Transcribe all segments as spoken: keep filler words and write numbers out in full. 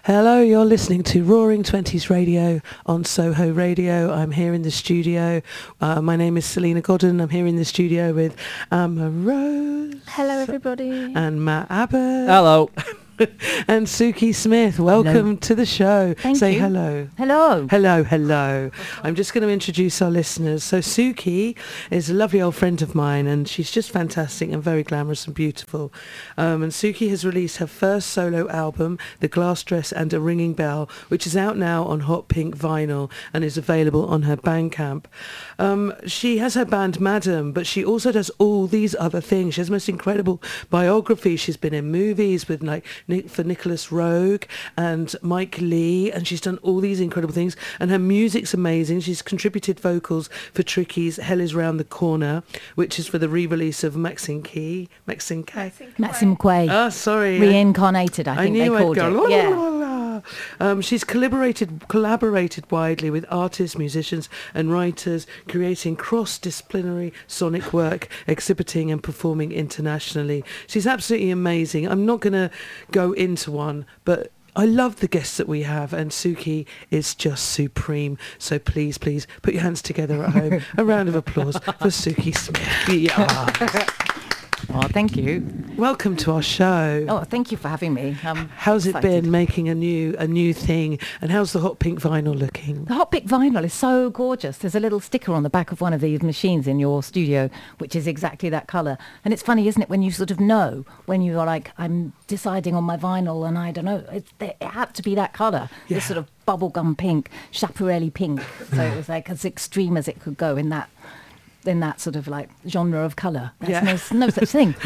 Hello, you're listening to Roaring Twenties Radio on Soho Radio. I'm here in the studio. Uh, my name is Selena Godden. I'm here in the studio with Amma Rose. Hello, everybody. And Matt Abbott. Hello. And Suki Smith. Welcome Hello. to the show. Thank Say you. hello. Hello. Hello, hello. I'm just going to introduce our listeners. So Suki is a lovely old friend of mine, and she's just fantastic and very glamorous and beautiful. Um, and Suki has released her first solo album, The Glass Dress and a Ringing Bell, which is out now on Hot Pink Vinyl and is available on her Bandcamp. Um, she has her band Madam, but she also does all these other things. She has the most incredible biography. She's been in movies with like Nick, for Nicholas Roeg and Mike Lee, and she's done all these incredible things, and her music's amazing. She's contributed vocals for Tricky's Hell Is Round the Corner, which is for the re-release of Maxine Key. Maxine Key. Maxim Quay. Oh, sorry. Reincarnated, I I think they knew called I'd go, it. la, Yeah. la, la, la. Um, she's collaborated collaborated widely with artists, musicians and writers, creating cross-disciplinary sonic work, exhibiting and performing internationally. She's absolutely amazing. I'm not going to go into one, but I love the guests that we have, and Suki is just supreme. So please, please put your hands together at home. A round of applause for Suki Smith. Yeah. Oh, thank you. Welcome to our show. Oh, thank you for having me. I'm How's it excited. been making a new a new thing, and how's the Hot Pink Vinyl looking? The Hot Pink Vinyl is so gorgeous. There's a little sticker on the back of one of these machines in your studio, which is exactly that colour. And it's funny, isn't it, when you sort of know, when you're like, I'm deciding on my vinyl, and I don't know, it, it had to be that colour. Yeah. This sort of bubblegum pink, chaparelli pink. So it was like as extreme as it could go in that in that sort of like genre of colour. There's Yeah. no, no such thing.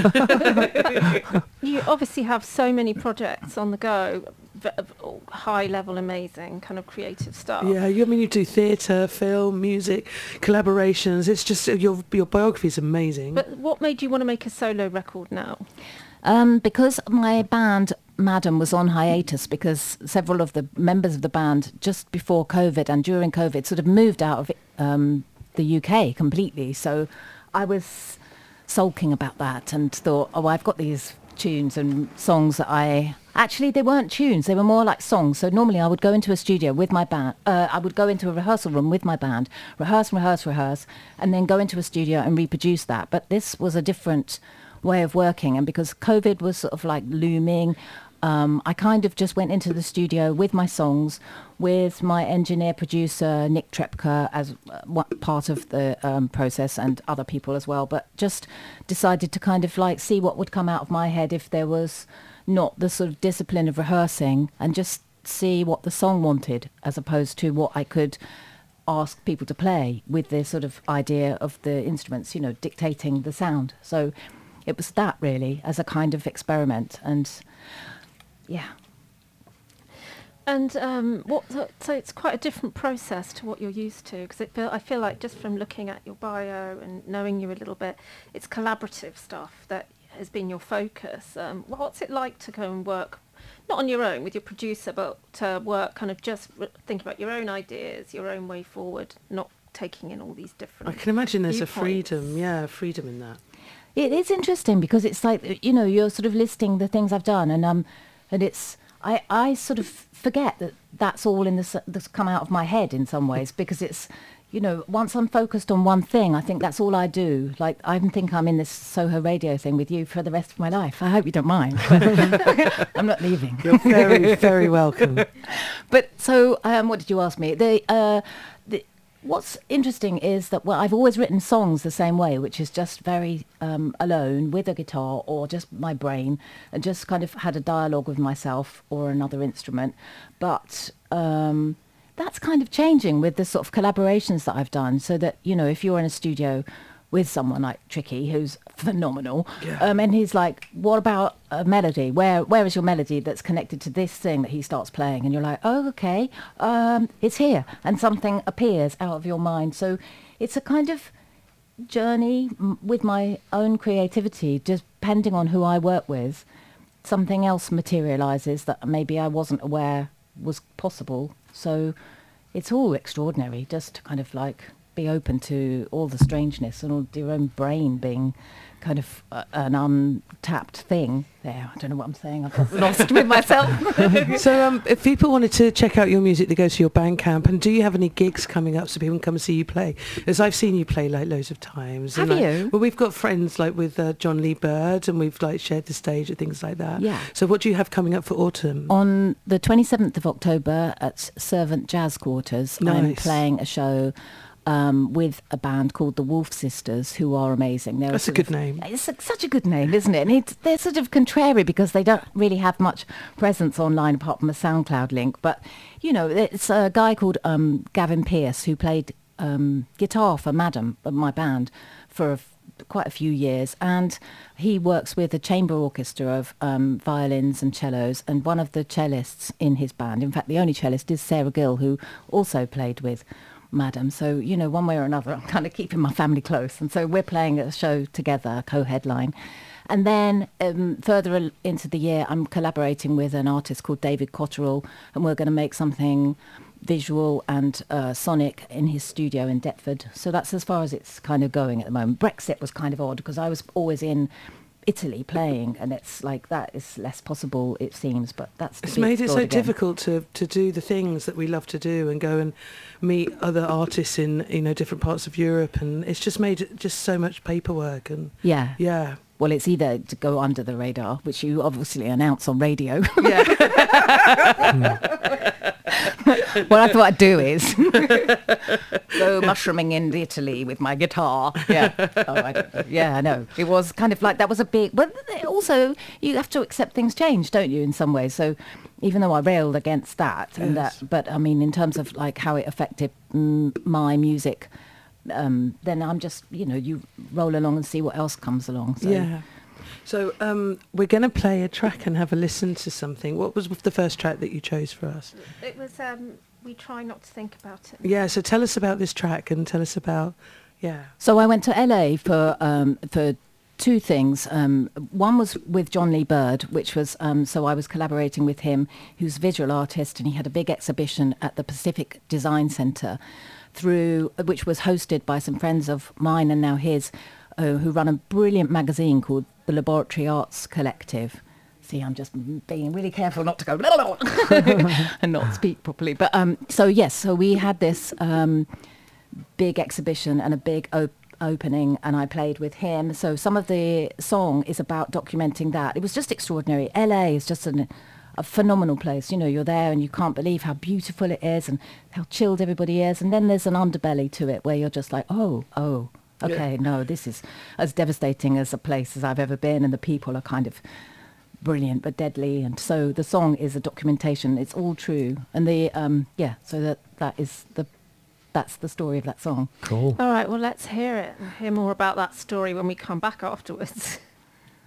You obviously have so many projects on the go, v- of all high level, amazing kind of creative stuff. Yeah, you I mean you do theatre, film, music, collaborations. It's just your your biography is amazing. But what made you want to make a solo record now? Um, because my band Madam was on hiatus because several of the members of the band just before COVID and during COVID sort of moved out of um, the U K completely. So I was sulking about that and thought, oh, I've got these tunes and songs that I... Actually, they weren't tunes. They were more like songs. So normally I would go into a studio with my band. Uh, I would go into a rehearsal room with my band, rehearse, rehearse, rehearse, and then go into a studio and reproduce that. But this was a different way of working. And because COVID was sort of like looming, um, I kind of just went into the studio with my songs, with my engineer producer Nick Trepka as uh, one part of the um, process, and other people as well, but just decided to kind of like see what would come out of my head if there was not the sort of discipline of rehearsing, and just see what the song wanted as opposed to what I could ask people to play, with this sort of idea of the instruments, you know, dictating the sound. So it was that really as a kind of experiment. And yeah. And um, what? So, so it's quite a different process to what you're used to, because it feel, I feel like just from looking at your bio and knowing you a little bit, it's collaborative stuff that has been your focus. Um, what's it like to go and work, not on your own with your producer, but to work kind of just re- think about your own ideas, your own way forward, not taking in all these different... I can imagine there's a viewpoints? freedom, yeah, freedom in that. It is interesting because it's like, you know, you're sort of listing the things I've done, and um, and it's I, I sort of forget that that's all in this that's come out of my head in some ways, because it's, you know, once I'm focused on one thing, I think that's all I do. Like, I think I'm in this Soho Radio thing with you for the rest of my life. I hope you don't mind. But I'm not leaving. You're very, very welcome. But so, um, what did you ask me? The, uh, the what's interesting is that, well, I've always written songs the same way, which is just very um, alone with a guitar or just my brain, and just kind of had a dialogue with myself or another instrument. But um, that's kind of changing with the sort of collaborations that I've done, so that, you know, if you're in a studio with someone like Tricky, who's phenomenal, Yeah. um, and he's like, what about a melody? Where where is your melody that's connected to this thing that he starts playing? And you're like, oh, okay, um, it's here. And something appears out of your mind. So it's a kind of journey m- with my own creativity, just depending on who I work with. Something else materializes that maybe I wasn't aware was possible. So it's all extraordinary, just to kind of like be open to all the strangeness and all your own brain being kind of uh, an untapped thing there. I don't know what I'm saying. I've got lost with myself. So um, if people wanted to check out your music, they go to your Bandcamp. And do you have any gigs coming up so people can come and see you play? As I've seen you play like loads of times. Have and, like, you? Well, we've got friends like with uh, John Lee Bird, and we've like shared the stage and things like that. Yeah. So what do you have coming up for autumn? On the twenty-seventh of October at Servant Jazz Quarters, I'm Nice. playing a show um, with a band called the Wolf Sisters, who are amazing. They're That's a sort good of- name. It's a, such a good name, isn't it? And it's, they're sort of contrary because they don't really have much presence online apart from a SoundCloud link. But, you know, it's a guy called um, Gavin Pearce who played um, guitar for Madam, uh, my band, for a f- quite a few years, and he works with a chamber orchestra of um, violins and cellos, and one of the cellists in his band, in fact the only cellist, is Sarah Gill, who also played with Madam. So, you know, one way or another, I'm kind of keeping my family close, and so we're playing a show together, co-headline. And then um, further al- into the year, I'm collaborating with an artist called David Cotterill, and we're going to make something visual and uh, sonic in his studio in Deptford. So that's as far as it's kind of going at the moment. Brexit was kind of odd because I was always in Italy playing, and it's like that is less possible, it seems, but that's to It's be made it so explored again. difficult to, to do the things that we love to do and go and meet other artists in, you know, different parts of Europe, and it's just made it just so much paperwork. And Yeah. yeah. Well, it's either to go under the radar, which you obviously announce on radio. Yeah. What I thought I'd do is go mushrooming in Italy with my guitar. Yeah. Oh, I don't know. Yeah, I know. It was kind of like, that was a big, but also you have to accept things change, don't you, in some ways. So even though I railed against that, and Yes. that, but I mean, in terms of like how it affected mm, my music, um, then I'm just, you know, you roll along and see what else comes along. So. Yeah. So um, we're going to play a track and have a listen to something. What was the first track that you chose for us? It was, um, we try not to think about it. Yeah, so tell us about this track and tell us about, yeah. So I went to L A for um, for two things. Um, one was with John Lee Bird, which was, um, so I was collaborating with him, who's a visual artist, and he had a big exhibition at the Pacific Design Centre, through which was hosted by some friends of mine and now his, uh, who run a brilliant magazine called the Laboratory Arts Collective. See, I'm just being really careful not to go and not speak properly. But um, so yes, so we had this um, big exhibition and a big op- opening, and I played with him. So some of the song is about documenting that. It was just extraordinary. L A is just an, a phenomenal place. You know, you're there and you can't believe how beautiful it is and how chilled everybody is. And then there's an underbelly to it where you're just like, oh, oh, okay, Yeah. no, this is as devastating as a place as I've ever been, and the people are kind of brilliant but deadly. And so the song is a documentation. It's all true. And the um yeah, so that that is the that's the story of that song. Cool. All right, well, let's hear it and hear more about that story when we come back afterwards.